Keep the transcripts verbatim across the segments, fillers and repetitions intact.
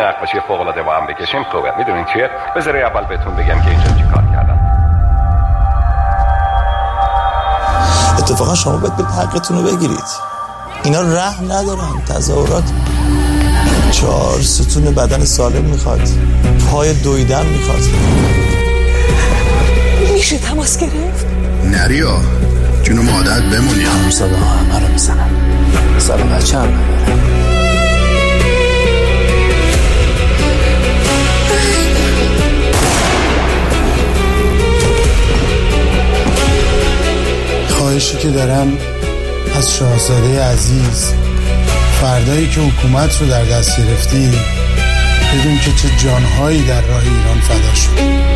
نقاشی فوق العاده با هم بکشیم خوبه. میدونین چیه؟ بذارید اول بهتون بگم که اینجا چیکار کردم. اتفاقا شما باید برید حقتون رو بگیرید. اینا رحم ندارن. تظاهرات چهار ستون بدن سالم میخواد، پای دویدن میخواد. میشه تماس گرفت؟ نریا جونو مادرت بمونی. همون صدا همه رو میزنم. سلام بچه هم ندارم. خواهشی که دارم از شاهزاده عزیز، فردایی که حکومت رو در دست گرفتی بدون که چه جانهایی در راه ایران فدا شد.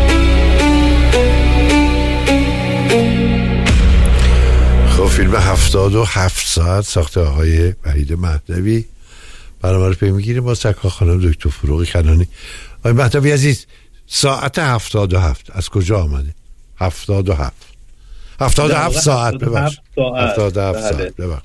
خب فیلم هفتاد و هفت ساعت ساخته آقای وحید مهدوی برنامه رو پی میگیریم با سکا خانم دکتر فروغ کنانی. آقای مهدوی عزیز، ساعت هفتاد و هفت از کجا آمده؟ هفتاد و هفت هفتاد و هفت ساعت ببخش هفتاد و هفت ساعت ببخش.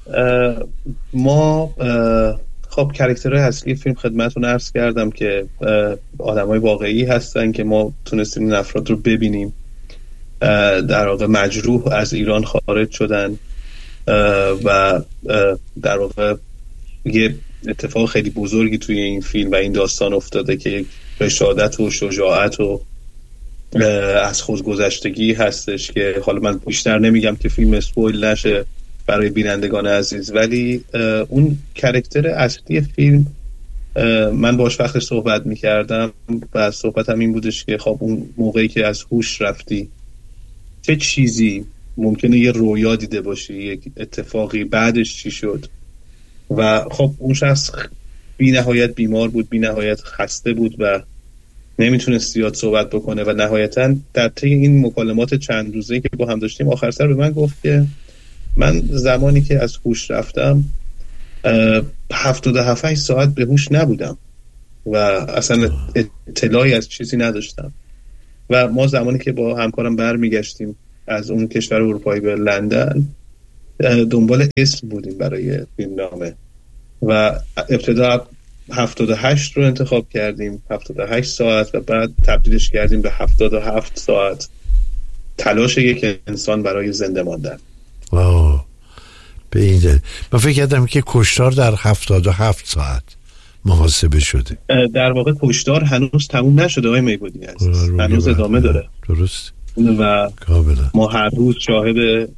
ما خب کاراکترهای اصلی فیلم خدمتتون عرض کردم که آدمای واقعی هستن که ما تونستیم این افراد رو ببینیم. در واقع مجروح از ایران خارج شدن و در واقع یه اتفاق خیلی بزرگی توی این فیلم و این داستان افتاده که یک رشادت و شجاعت و از خودگذشتگی هستش که حالا من بیشتر نمیگم که فیلم اسپویل نشه برای بینندگان عزیز، ولی اون کاراکتر اصلی فیلم من باش وقت صحبت میکردم و صحبتم این بودش که خب اون موقعی که از هوش رفتی چه چیزی ممکنه یه رویا دیده باشی، یک اتفاقی، بعدش چی شد. و خب اون شخص بی نهایت بیمار بود، بی نهایت خسته بود و نمیتونست زیاد صحبت بکنه و نهایتا در طی این مکالمات چند روزه که با هم داشتیم آخر سر به من گفت که من زمانی که از هوش رفتم هفتاد و هفت ساعت به هوش نبودم و اصلا اطلاعی از چیزی نداشتم. و ما زمانی که با همکارم برمیگشتیم از اون کشور اروپایی به لندن دنبال اسم بودیم برای فیلمنامه و ابتدا هفتاد و هشت رو انتخاب کردیم، هفتاد و هشت ساعت، و بعد تبدیلش کردیم به هفتاد و هفت ساعت، تلاش یک انسان برای زنده ماندن. واو، به این دل من فکر کردم که کشتار در هفتاد و هفت ساعت محاسبه شده. در واقع کشتار هنوز تموم نشده آقای میگودی عزیز، هنوز ادامه داره. درست. و کاملا ما هر روز شاهد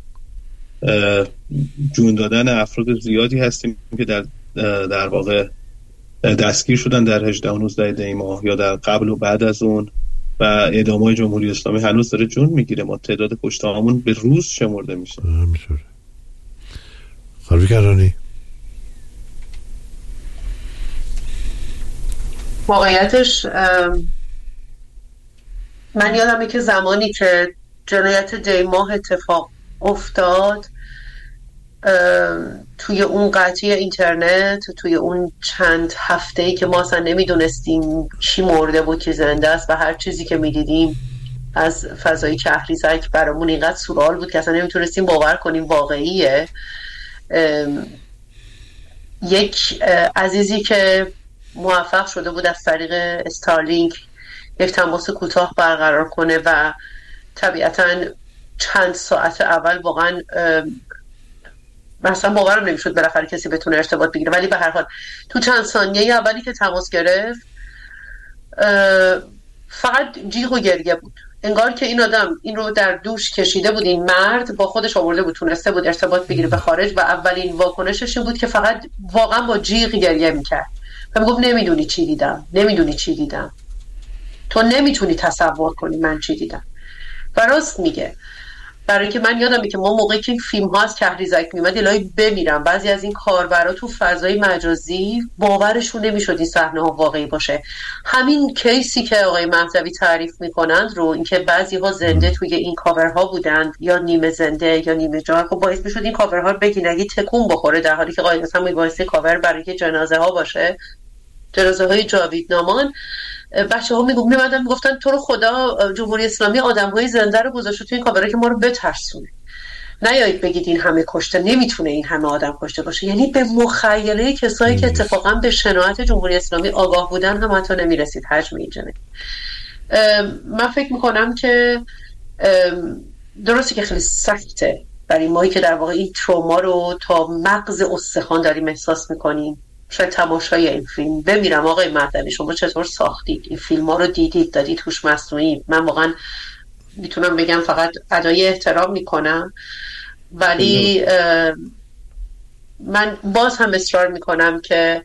جون دادن افراد زیادی هستیم که در در واقع دستگیر شدن در هجده و نوزده دی ماه یا در قبل و بعد از اون، و اعدام‌های جمهوری اسلامی هنوز داره جون میگیره. ما تعداد کشته‌هامون به روز شمرده میشه. همینطوره. خانم کنانی، واقعیتش من یادمه که زمانی که جنایت دی ماه اتفاق افتاد توی اون قطعی اینترنت، توی اون چند هفته‌ای که ما اصلا نمیدونستیم کی مرده بود کی زنده است و هر چیزی که میدیدیم از فضای کهریزک برامون اینقدر سورئال بود که اصلا نمیتونستیم باور کنیم واقعیه. یک عزیزی که موفق شده بود از طریق استارلینک یک تماس کوتاه برقرار کنه و طبیعتاً چند ساعت اول واقعاً مثلا باورم نمیشد بالاخره کسی بتونه ارتباط بگیره، ولی به هر حال تو چند ثانیه اولی که تماس گرفت فقط جیغ و گریه بود، انگار که این آدم این رو در دوش کشیده بود، این مرد با خودش آورده بود، تونسته بود ارتباط بگیره به خارج و اولین واکنشش این بود که فقط واقعا با جیغ گریه میکرد و میگفت نمیدونی چی دیدم، نمیدونی چی دیدم، تو نمیتونی تصور کنی من چی دیدم. و راست میگه، برای که من یادمه که ما موقعی که این فیلم ها از کهریزک میمد الهی بمیرم، بعضی از این کاربرا تو فضای مجازی باورشون نمیشد این صحنه ها واقعی باشه. همین کیسی که آقای مهدوی تعریف میکنند رو، اینکه بعضی ها زنده توی این کاورها بودند یا نیمه زنده یا نیمه جان، خب باعث میشد این کاورها رو بگی نگی تکون بخوره، در حالی که قاعدتا میبایستی کاور برای که جنازه ها باشه، جنازه های جاویدنامان. بچه ها میگو میمدن میگفتن تو رو خدا جمهوری اسلامی آدم های زنده رو گذاشته تو این کاوره که ما رو بترسونه. نیایید بگید این همه کشته، نمیتونه این همه آدم کشته باشه. یعنی به مخیله کسایی که اتفاقا به شناعت جمهوری اسلامی آگاه بودن هم حتی نمیرسید حجم این جنایت. من فکر میکنم که درسته که خیلی سخته برای مایی که در واقع این تروما رو تا مغز استخوان داریم احساس میکنیم. شاید تماشای این فیلم بمیرم آقای مهدوی شما چطور ساختید این فیلم ها رو دیدید دادید هوش مصنوعی، من واقعا میتونم بگم فقط ادای احترام میکنم، ولی من باز هم اصرار میکنم که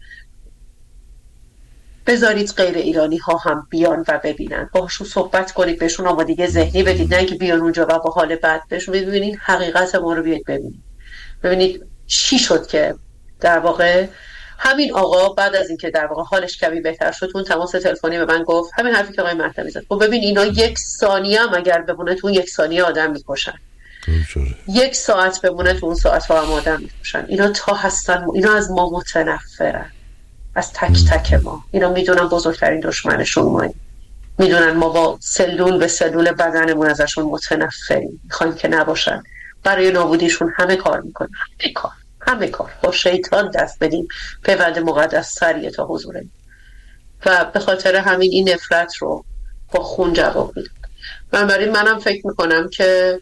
بذارید غیر ایرانی ها هم بیان و ببینن، باهاشون صحبت کنید، بهشون آمادگی ذهنی بدید، نه که بیان اونجا و با حال بد بهشون ببینید حقیقت ما رو بیاید ببینید، ببینید چی شد که در واقع همین آقا بعد از اینکه در واقع حالش کمی بهتر شد اون تماس تلفنی به من گفت همین حرفی که آقای مهدوی زد. خب ببین اینا یک ثانیه هم اگر بمونه تو یک ثانیه آدم میکشن، یک ساعت بمونه تو اون ساعت ها هم آدم میکشن. اینا تا هستن، اینا از ما متنفرن، از تک تک ما. اینا میدونن بزرگترین دشمنشون ماییم، میدونن ما با سلول به سلول بدنمون ازشون متنفریم، میخوایم که نباشن، برای نابودیشون همه کار میکنن، همه کار همه کار با شیطان دست بدیم پیوند مقدس سریع تا حضوره. و به خاطر همین این نفرت رو با خون جواب میدم. من برای منم فکر میکنم که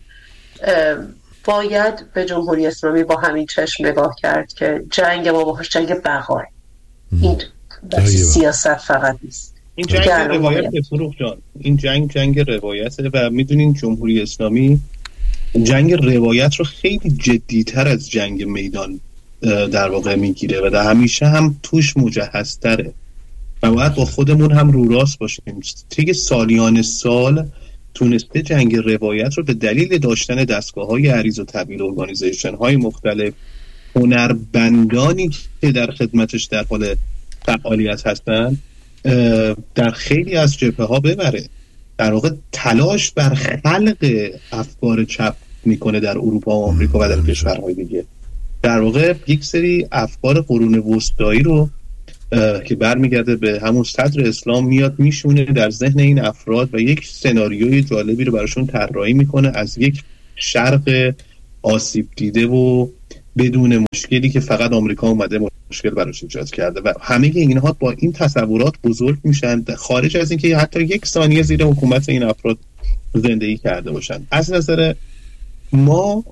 باید به جمهوری اسلامی با همین چشم نگاه کرد که جنگ ما باهاش جنگ بقای، این سیاست فقط نیست. این جنگ روایت فروغ جان، این جنگ جنگ روایته و میدونین جمهوری اسلامی جنگ روایت رو خیلی جدیتر از جنگ میدان در واقع میگیره و در همیشه هم توش مجهزتره و باید با خودمون هم رو راست باشیم. طی سالیان سال تونسته جنگ روایت رو به دلیل داشتن دستگاه های عریض و طویل، ارگانیزیشن های مختلف، هنربندانی که در خدمتش در حال فعالیت هستن، در خیلی از جبهه ها ببره. در واقع تلاش بر خلق افکار چپ میکنه در اروپا و آمریکا و در کشورهای دیگه. در واقع یک سری افکار قرون وسطایی رو که برمیگرده به همون صدر اسلام میاد میشونه در ذهن این افراد و یک سناریوی جالبی رو براشون طراحی میکنه از یک شرق آسیب دیده و بدون مشکلی که فقط آمریکا اومده مشکل براش ایجاد کرده و همه اینها با این تصورات بزرگ میشن خارج از اینکه حتی یک ثانیه زیر حکومت این افراد زندگی کرده باشن. از نظر ما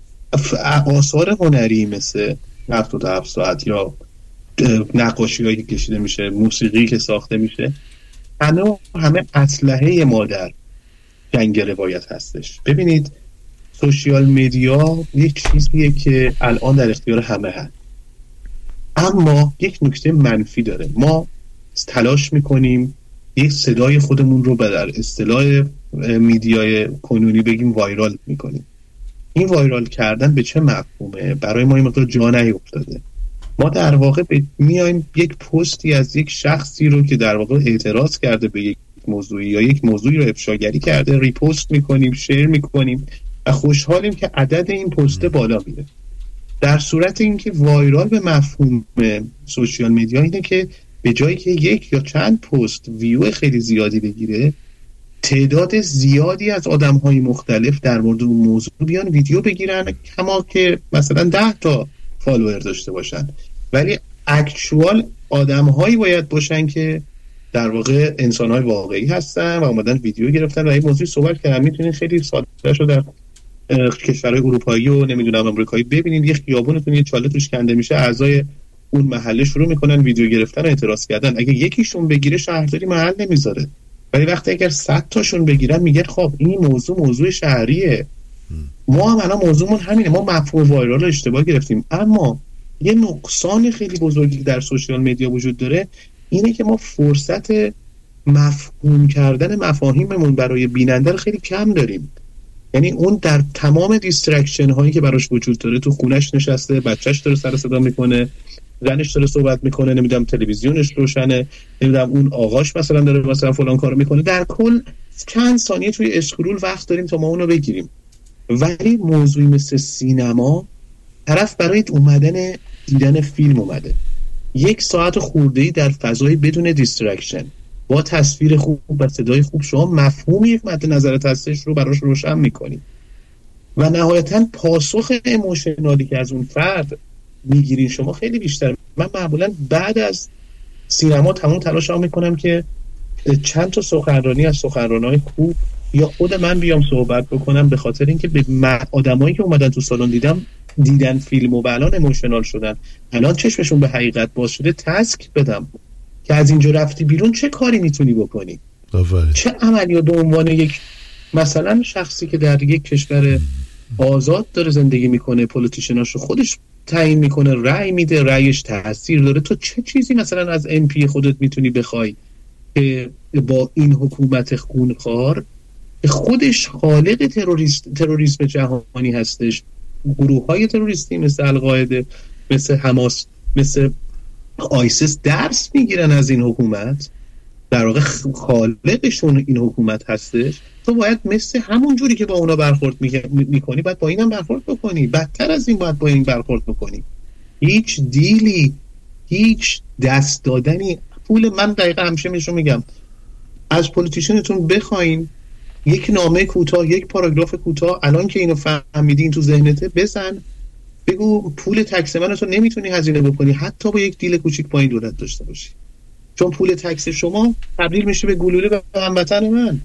آثار هنری مثل هفتاد و هفت ساعت یا نقاشی هایی که کشیده میشه، موسیقی که ساخته میشه، همه همه اسلحه ما در جنگ روایت هستش. ببینید سوشیال میدیا یک چیزیه که الان در اختیار همه هست، اما یک نکته منفی داره. ما تلاش میکنیم یک صدای خودمون رو به در اصطلاح میدیای کنونی بگیم وایرال میکنیم. این وایرال کردن به چه مفهومه؟ برای ما این مقدار جا نیفتاده. ما در واقع میایم یک پستی از یک شخصی رو که در واقع اعتراض کرده به یک موضوعی یا یک موضوعی رو افشاگری کرده ریپوست میکنیم، شیر میکنیم و خوشحالیم که عدد این پست بالا میره. در صورت اینکه وایرال به مفهوم سوشیال میدیا اینه که به جایی که یک یا چند پست ویو خیلی زیادی بگیره، تعداد زیادی از آدم‌های مختلف در مورد اون موضوع بیان ویدیو بگیرن، کما که مثلا ده تا فالوور داشته باشن، ولی اکچوال آدم‌هایی باید باشن که در واقع انسان‌های واقعی هستن و اومدن ویدیو گرفتن و این موضوع صحبت کردن. میتونین خیلی ساده‌شو در کشورهای اروپایی و نمیدونم آمریکایی ببینید، یه خیابونتون یه چاله توش کنده میشه، اعضای اون محله شروع میکنن ویدیو گرفتن و اعتراض کردن. اگه یکیشون بگیره شهرداری محل نمیذاره، ولی وقتی اگر صد تاشون بگیرن میگه خب این موضوع موضوع شهریه. ما هم الان موضوعمون همینه، ما مفهوم وایرال رو اشتباه گرفتیم. اما یه نقصان خیلی بزرگی در سوشیال میدیا وجود داره، اینه که ما فرصت مفهوم کردن مفاهیممون برای بیننده رو خیلی کم داریم. یعنی اون در تمام دیسترکشن هایی که براش وجود داره، تو خونش نشسته، بچهش داره سر صدا میکنه، زنش داره صحبت میکنه، نمیدونم تلویزیونش روشنه، نمیدونم اون آقاش مثلا داره مثلا فلان کارو میکنه، در کل چند ثانیه توی اسکرول وقت داریم تا ما اونو بگیریم. ولی موضوعی مثل سینما، طرف برای اومدن دیدن فیلم اومده، یک ساعت خورده‌ای در فضای بدون دیسترکشن با تصویر خوب و صدای خوب، شما مفهوم یک مد نظرت هستش رو براش روشن میکنی. و نهایتا پاسخ ایموشنالی که از اون فرد میگیرین شما خیلی بیشتر. من معمولا بعد از سینما تمام تلاشم میکنم که چند تا سخنرانی از سخنرانای خوب یا خود من بیام صحبت بکنم، به خاطر اینکه به آدمایی که اومدن تو سالن دیدم دیدن فیلمو و الان ایموشنال شدن، الان چشمشون به حقیقت باز شده، تسک بدم که از اینجا رفتی بیرون چه کاری میتونی بکنی، بفرد. چه عملیات به عنوان یک مثلا شخصی که در یک کشور آزاد داره زندگی میکنه، پولیتیشناشو خودش تعیین میکنه، رأی میده، رأیش تاثیر داره، تو چه چیزی مثلا از ام پی خودت میتونی بخوای که با این حکومت خونخوار خودش خالق تروریست تروریسم جهانی هستش، گروه های تروریستی مثل القاعده، مثل حماس، مثل آیسیس درس میگیرن از این حکومت، در واقع خالقشون این حکومت هستش. تو باید مثل همون جوری که با اونا برخورد میکنی باید با اینم برخورد بکنی، بدتر از این باید با این برخورد بکنی. هیچ دیلی، هیچ دست دادنی، پول من دقیقا همیشه میشون میگم از پولیتیشنتون بخواین یک نامه کوتاه، یک پاراگراف کوتاه، الان که اینو فهمیدین تو ذهنته بزن، بگو پول تکس من تو نمیتونی هزینه بکنی حتی با یک دیل کوچیک پایین دولت داشته باشی، چون پول تکس شما تبدیل میشه به گلوله به هموطن من.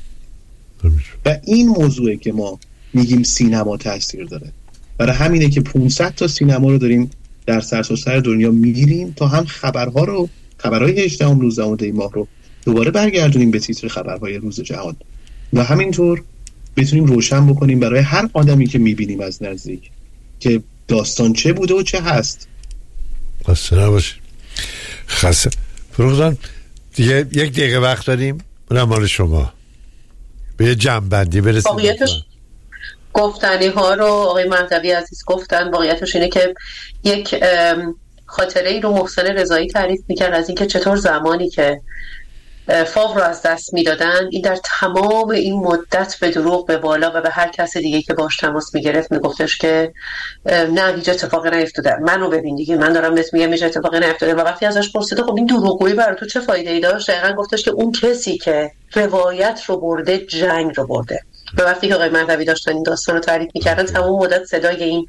و این موضوعه که ما میگیم سینما تاثیر داره. برای همینه که پانصد تا سینما رو داریم در سرتاسر دنیا میگیریم تا هم خبرها رو، خبرهای هجدهم نوزدهم دی ماه رو دوباره برگردونیم به تیتر خبرهای روز جهان و همینطور بتونیم روشن بکنیم برای هر آدمی که میبینیم از نزدیک که داستان چه بوده و چه هست. خسته نباشید. خسته فروغ دیگه یک دقیقه وقت داریم، اونم مال شما، به یه جمع‌بندی برسیم. واقعیتش گفتنی ها رو آقای مهدوی عزیز گفتن، واقعیتش اینه که یک خاطره ای رو محسن رضایی تعریف میکرد از اینکه چطور زمانی که فاو رو از دست میدادن این در تمام این مدت به دروغ به بالا و به هر کس دیگه که باش تماس میگرفت میگفتش که نه هیچ اتفاقی نیفتاده، منو ببین دیگه، من دارم بهت میگم هیچ اتفاقی نیفتاده. و وقتی ازش پرسیده خب این دروغگویی برای تو چه فایده ای داشت، دقیقاً گفتش که اون کسی که روایت رو برده جنگ رو برده. به وقتی که آقای مهدوی داشتن این داستان رو تعریف میکردن تمام مدت صدای این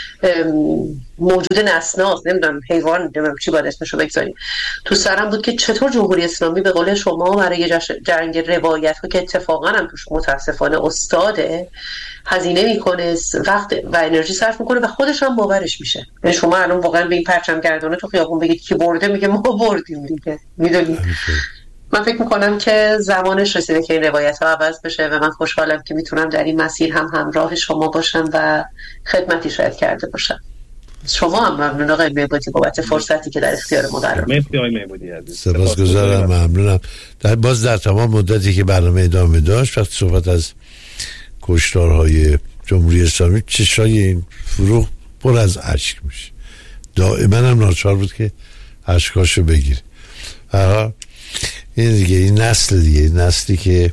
موجود نسناس، نمیدونم حیوان، نمیدونم چی باید اسمشو بگذاریم، تو سرم بود که چطور جمهوری اسلامی به قول شما برای جنگ روایت رو که اتفاقا هم توش متاسفانه استاده هزینه میکنه، وقت و انرژی صرف میکنه و خودش هم باورش میشه. یعنی شما الان واقعا به این پرچم گردانه تو خیابون بگید کی برده، میگه ما بردیم دیگه. میدونید من فکر میکنم که زمانش رسیده که این روایت ها عوض بشه و من خوشحالم که میتونم در این مسیر هم همراه شما باشم و خدمتی شاید کرده باشم. شما هم ممنون آقای معبودی بابت فرصتی که در اختیار ما قرار دادید. مرسی آقای معبودی عزیز. سپاسگزارم، ممنونم. در باز در تمام مدتی که برنامه ادامه داشت وقتی صحبت از کشتارهای جمهوری اسلامی چشای این فروغ پر از اشک میشه، دائما هم ناچار بود که اشکاشو بگیره. هر این دیگه این نسل دیگه این نسلی که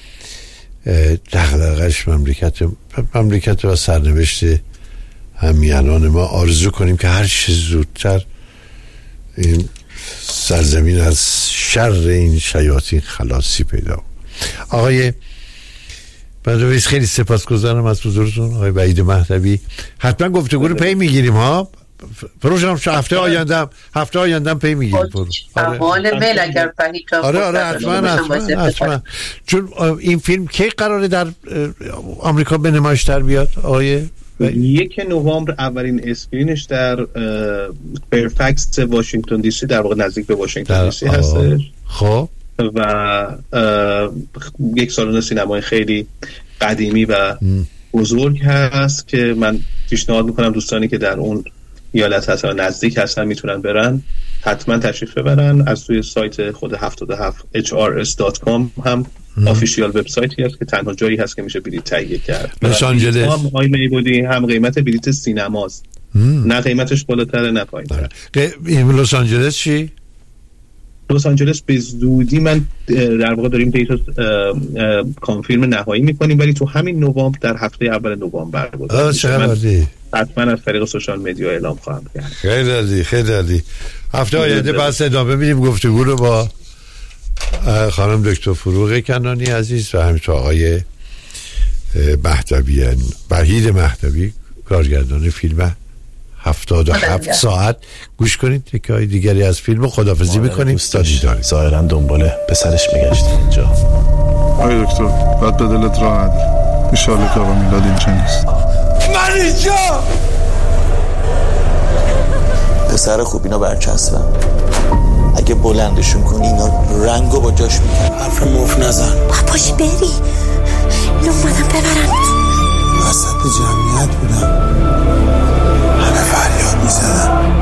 دغدغه‌اش مملکت مملکت و سرنوشت همیهنان ما، آرزو کنیم که هر چه زودتر این سرزمین از شر این شیاطین خلاصی پیدا. آقای بندویس خیلی سپاسگزارم از حضورتون. آقای وحید مهدوی حتما گفتگو رو پی میگیریم ها. پروژم هفته آیندم هفته آیندم پی میگیریم پروژ. آره میل اگر فهید آره آره حتما حتما حتما. چون این فیلم کی قراره در آمریکا به نمایش در بیاد آقای؟ یک نوامبر اولین اسکرینش در فیرفکس واشنگتن دی سی، در واقع نزدیک به واشنگتن دی سی هستش. خب و یک سالن سینمای خیلی قدیمی و بزرگ هست که من پیشنهاد میکنم دوستانی که در اون ایالت هستن نزدیک هستن میتونن برن، حتما تشریف ببرن. از توی سایت خود هفتاد و هفت اچ آر اس دات کام هم آفیشیال وبسایتی هست که تنها جایی هست که میشه بلیط تهیه کرد. لس آنجلس هم آقای میبودی هم قیمت بلیط سینماست، نه قیمتش بالاتره نه پایین‌تره. این لس آنجلس چی؟ لس آنجلس به زودی من در واقع داریم دیتا کانفirm نهایی میکنیم، ولی تو همین نوامبر در هفته اول نوامبر برگزار میشه. حتما از طریق سوشال مدیا اعلام خواهم کرد. خیلی عالی خیلی عالی. هفته آینده بس ادامه میدیم گفتگو رو با خانم دکتر فروغ کنانی عزیز و همینطور آقای مهدوی وحید مهدوی کارگردان فیلم هفتاد و هفت ساعت. گوش کنید تکه های دیگری از فیلم و خداحافظی میکنیم. ظاهرا دنباله پسرش میگشت اینجا. آی دکتر بعد به دلت راحت ایشالله که آقا میلاد اینجا نیست. من اینجا پسر خوب اینا برچسبم، اگه بلندشون کنی اینا رنگو با جاش میکنن. حرف موف نزن. باباش بری اینو اومدم ببرم. وسط جمعیت بودم همه فریاد میزدن